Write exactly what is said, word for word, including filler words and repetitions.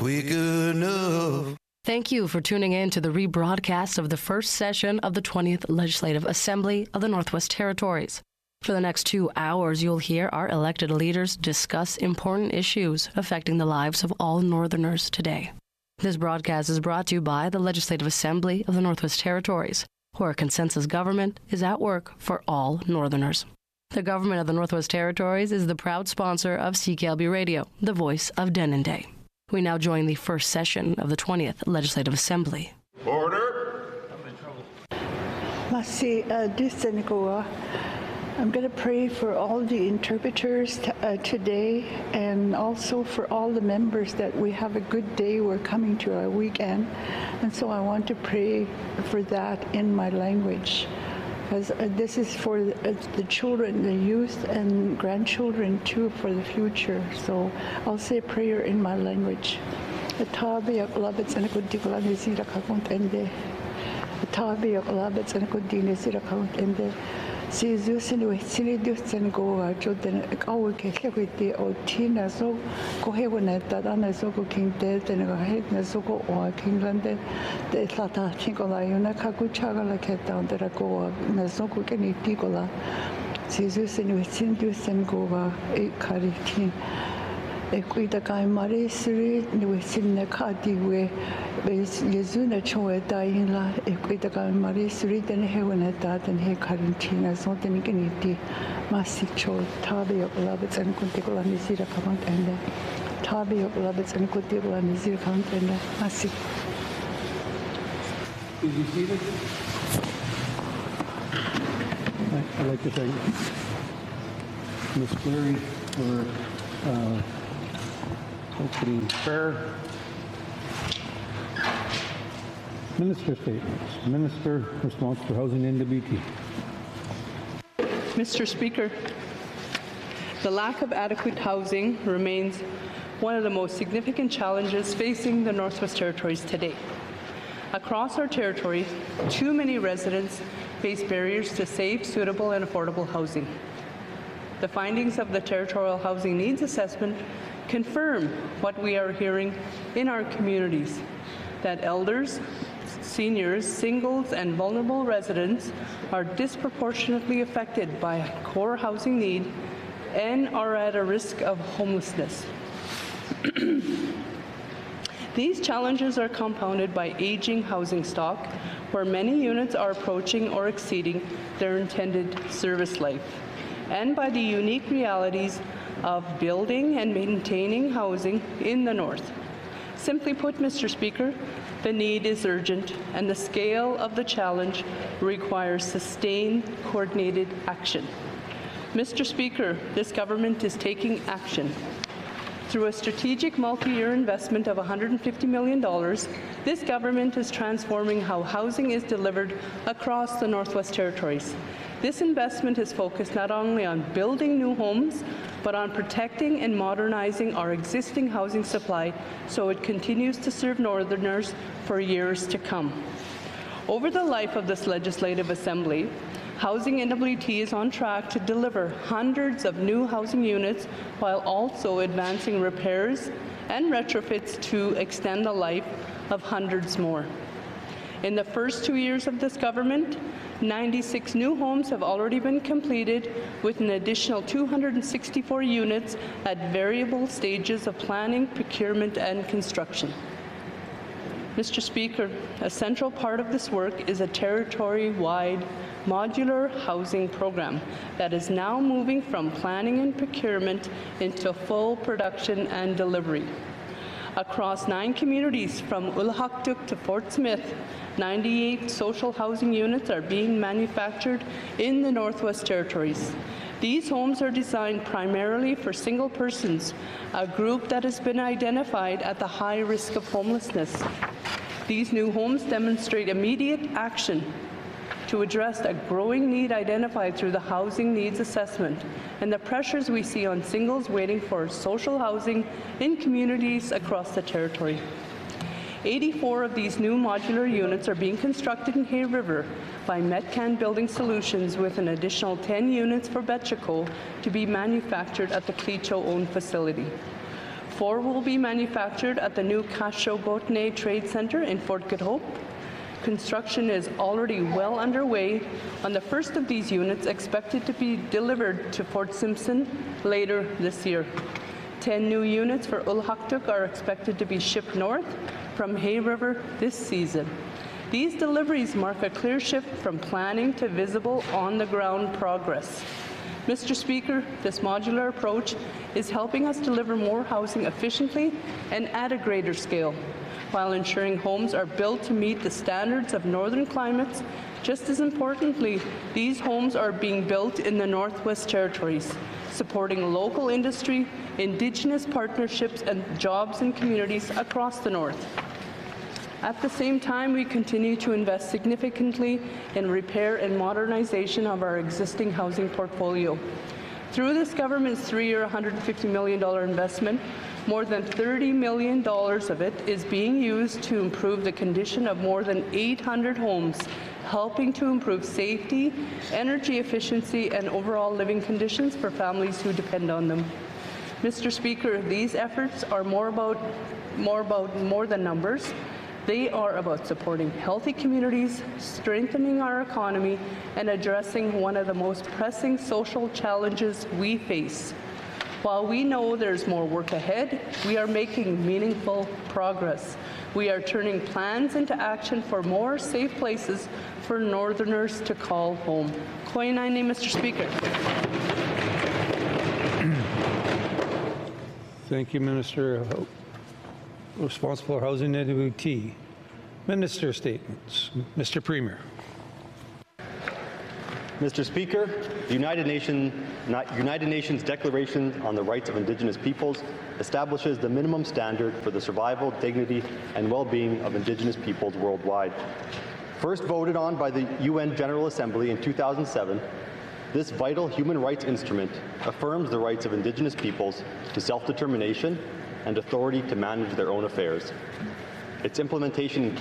We good enough. Thank you for tuning in to the rebroadcast of the first session of the twentieth Legislative Assembly of the Northwest Territories. For the next two hours, you'll hear our elected leaders discuss important issues affecting the lives of all Northerners today. This broadcast is brought to you by the Legislative Assembly of the Northwest Territories, where consensus government is at work for all Northerners. The government of the Northwest Territories is the proud sponsor of C K L B Radio, the voice of Denendeh. We now join the first session of the twentieth Legislative Assembly. Order. Masi Dusenikoa. I'm going to pray for all the interpreters t- uh, today, and also for all the members that we have a good day. We're coming to our weekend, and so I want to pray for that in my language. Because uh, this is for the, uh, the children, the youth, and grandchildren too, for the future. So I'll say a prayer in my language. Jesus and we see this and go to the our security or Tina so go heaven at that and so go king dead and go ahead and so go or Kingland the Tata Chingola Yunakaguchaga like it down there go Nazoku Kenny Tigola. Jesus and we see this and go a caritin. Equita kai mare sri ni sin na khati we yesu na choe dying la equita kai mare sri den heaven ta den he quarantine so den kiniti masi cho tabe of love and kuntikula ni sira count and tabe of love and kuntikula ni sira count and masi. Is you seated? I'd like to thank Miz Cleary for uh, opening prayer. Minister statements. Minister responsible for housing and N W T. Mister Speaker, the lack of adequate housing remains one of the most significant challenges facing the Northwest Territories today. Across our territory, too many residents face barriers to safe, suitable, and affordable housing. The findings of the Territorial Housing Needs Assessment confirm what we are hearing in our communities, that elders, seniors, singles, and vulnerable residents are disproportionately affected by a core housing need and are at a risk of homelessness. These challenges are compounded by aging housing stock, where many units are approaching or exceeding their intended service life, and by the unique realities of building and maintaining housing in the North. Simply put, Mister Speaker, the need is urgent, and the scale of the challenge requires sustained, coordinated action. Mister Speaker, this government is taking action. Through a strategic multi-year investment of one hundred fifty million dollars, this government is transforming how housing is delivered across the Northwest Territories. This investment is focused not only on building new homes, but on protecting and modernizing our existing housing supply so it continues to serve Northerners for years to come. Over the life of this Legislative Assembly, Housing N W T is on track to deliver hundreds of new housing units while also advancing repairs and retrofits to extend the life of hundreds more. In the first two years of this government, ninety-six new homes have already been completed, with an additional two hundred sixty-four units at variable stages of planning, procurement, and construction. Mister Speaker, a central part of this work is a territory-wide modular housing program that is now moving from planning and procurement into full production and delivery. Across nine communities from Ulahaktuk to Fort Smith, ninety-eight social housing units are being manufactured in the Northwest Territories. These homes are designed primarily for single persons, a group that has been identified at the high risk of homelessness. These new homes demonstrate immediate action to address a growing need identified through the Housing Needs Assessment and the pressures we see on singles waiting for social housing in communities across the territory. eighty-four of these new modular units are being constructed in Hay River by Metcan Building Solutions, with an additional ten units for Betchaco to be manufactured at the Clecho-owned facility. Four will be manufactured at the new Castro-Botany Trade Centre in Fort Good Hope. Construction is already well underway on the first of these units, expected to be delivered to Fort Simpson later this year. Ten new units for Ulhaktuk are expected to be shipped north from Hay River this season. These deliveries mark a clear shift from planning to visible on-the-ground progress. Mister Speaker, this modular approach is helping us deliver more housing efficiently and at a greater scale, while ensuring homes are built to meet the standards of northern climates. Just as importantly, these homes are being built in the Northwest Territories, supporting local industry, Indigenous partnerships, and jobs in communities across the North. At the same time, we continue to invest significantly in repair and modernization of our existing housing portfolio. Through this government's three-year, one hundred fifty million dollars investment, more than thirty million dollars of it is being used to improve the condition of more than eight hundred homes, helping to improve safety, energy efficiency, and overall living conditions for families who depend on them. Mister Speaker, these efforts are more about more about more than numbers. They are about supporting healthy communities, strengthening our economy, and addressing one of the most pressing social challenges we face. While we know there's more work ahead, we are making meaningful progress. We are turning plans into action for more safe places for Northerners to call home. Koinaini, Mister Speaker. Thank you, Minister. Responsible for Housing and W T. Minister statements. Mister Premier. Mister Speaker, the United Nations, United Nations Declaration on the Rights of Indigenous Peoples establishes the minimum standard for the survival, dignity, and well-being of Indigenous peoples worldwide. First voted on by the U N General Assembly in two thousand seven, this vital human rights instrument affirms the rights of Indigenous peoples to self-determination and authority to manage their own affairs. Its implementation